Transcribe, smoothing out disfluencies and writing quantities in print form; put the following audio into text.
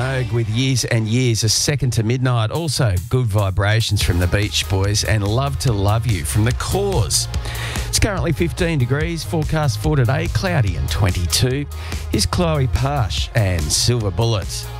Minogue with Years and Years, a second to midnight. Also, Good Vibrations from the Beach Boys and Love to Love You from the Cause. It's currently 15 degrees, forecast for today, cloudy and 22. Here's Chloe Pash and Silver Bullet.